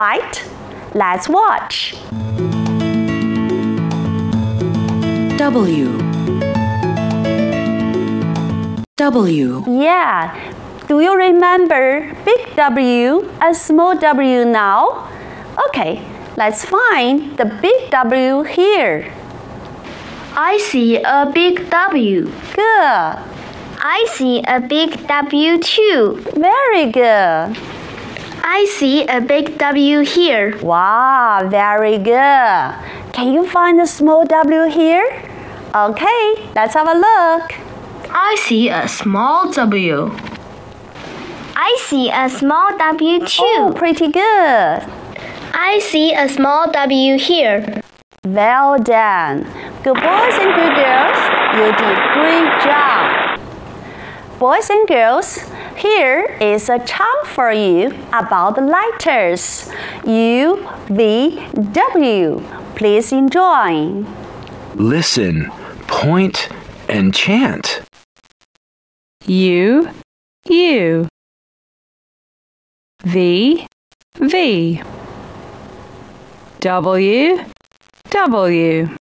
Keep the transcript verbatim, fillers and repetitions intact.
Right? Let's watch. W W Yeah. Do you remember big W and small W now? Okay, let's find the big W here. I see a big W. Good. I see a big W too. Very good. I see a big W here. Wow, very good. Can you find the small W here? Okay, let's have a look. I see a small W. I see a small W too. Oh, pretty good. I see a small W here. Well done. Good boys and good girls. You did great job. Boys and girls, here is a charm for you about the letters U, V, W. Please enjoy. Listen, point, and chant. U U V V W W